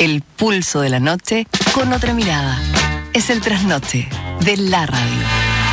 El pulso de la noche con otra mirada. Es el trasnoche de la radio.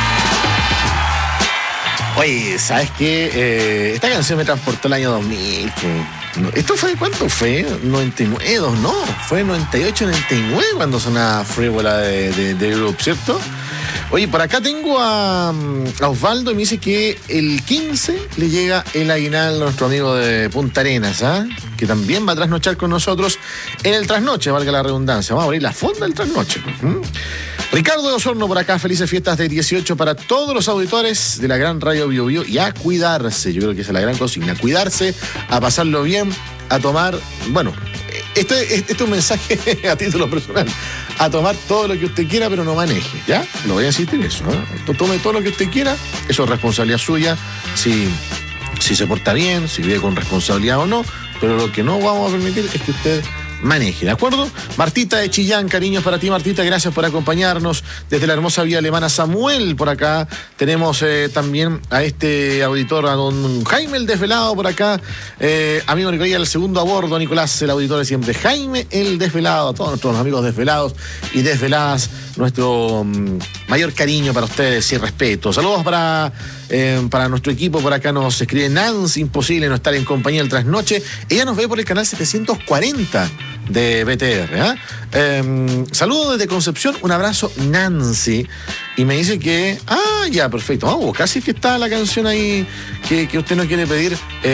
Oye, ¿sabes qué? Esta canción me transportó al año 2000. ¿Esto fue cuánto fue? 99, no. Fue 98, 99 cuando sonaba Frívola de Group, ¿cierto? Oye, por acá tengo a Osvaldo y me dice que el 15 le llega el aguinaldo a nuestro amigo de Punta Arenas, ¿ah? Que también va a trasnochar con nosotros en el trasnoche, valga la redundancia. Vamos a abrir la fonda del trasnoche. Ricardo de Osorno por acá, felices fiestas de 18 para todos los auditores de la gran radio Bio Bio y a cuidarse, yo creo que esa es la gran consigna, cuidarse, a pasarlo bien, a tomar, bueno, esto es un mensaje a título personal, a tomar todo lo que usted quiera, pero no maneje, ¿ya? Lo voy a insistir eso, ¿no? Tome todo lo que usted quiera, eso es responsabilidad suya, si se porta bien, si vive con responsabilidad o no, pero lo que no vamos a permitir es que usted maneje, ¿de acuerdo? Martita de Chillán, cariños para ti, Martita, gracias por acompañarnos desde la hermosa Vía Alemana. Samuel por acá, tenemos también a este auditor, a don Jaime el Desvelado por acá, amigo Nicolás, el segundo a bordo, Nicolás, el auditor de siempre, Jaime el Desvelado, a todos nuestros amigos desvelados y desveladas, nuestro mayor cariño para ustedes y respeto. Saludos para nuestro equipo, por acá nos escribe Nancy, imposible no estar en compañía del trasnoche, ella nos ve por el canal 740 de BTR. Saludos desde Concepción, un abrazo Nancy, y me dice que, ya, perfecto, casi que está la canción ahí que usted nos quiere pedir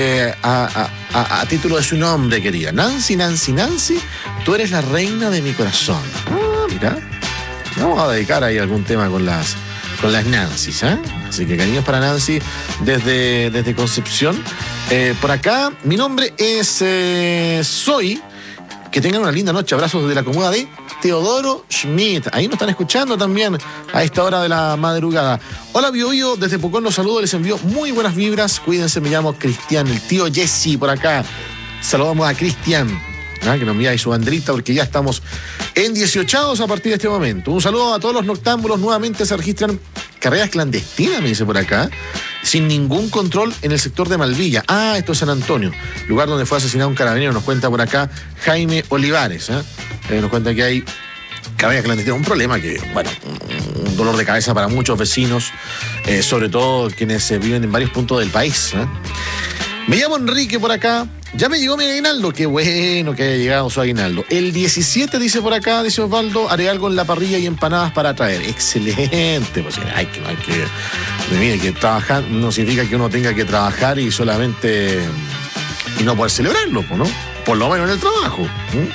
a título de su nombre, querida. Nancy, tú eres la reina de mi corazón. Mira, vamos a dedicar ahí algún tema con las Nancys, así que cariños para Nancy desde Concepción. Por acá, mi nombre es Soy. Que tengan una linda noche. Abrazos desde la comuna de Teodoro Schmidt. Ahí nos están escuchando también a esta hora de la madrugada. Hola, Bio Bio, desde Pucón los saludo, les envío muy buenas vibras. Cuídense, me llamo Cristian, el tío Jesse por acá. Saludamos a Cristian, que nos envía ahí su banderita porque ya estamos en 18 a partir de este momento. Un saludo a todos los noctámbulos. Nuevamente se registran carreras clandestinas, me dice por acá, sin ningún control en el sector de Malvilla. Esto es San Antonio, lugar donde fue asesinado un carabinero, nos cuenta por acá Jaime Olivares. Nos cuenta que hay carreras clandestinas, un problema que, bueno, un dolor de cabeza para muchos vecinos, sobre todo quienes viven en varios puntos del país. Me llamo Enrique por acá. Ya me llegó mi aguinaldo. Qué bueno que haya llegado su aguinaldo. El 17, dice por acá, dice Osvaldo, haré algo en la parrilla y empanadas para traer. Excelente. Pues hay que mire, que trabajar no significa que uno tenga que trabajar y solamente y no poder celebrarlo, ¿no? Por lo menos en el trabajo.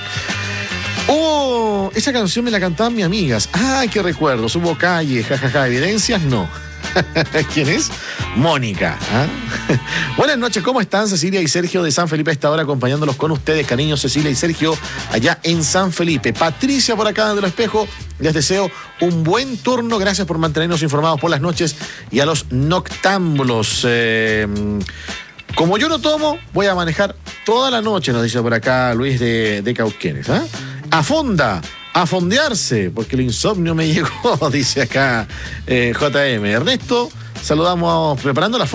Esa canción me la cantaban mis amigas. Qué recuerdo. Subo calle, jajaja, evidencias, no. ¿Quién es? Mónica. Buenas noches, ¿cómo están? Cecilia y Sergio de San Felipe a esta hora acompañándolos con ustedes, cariños, Cecilia y Sergio allá en San Felipe. Patricia por acá del espejo, les deseo un buen turno, gracias por mantenernos informados por las noches y a los noctámbulos. Como yo no tomo, voy a manejar toda la noche, nos dice por acá Luis de Cauquenes. A fondearse, porque el insomnio me llegó, dice acá JM. Ernesto, saludamos preparando la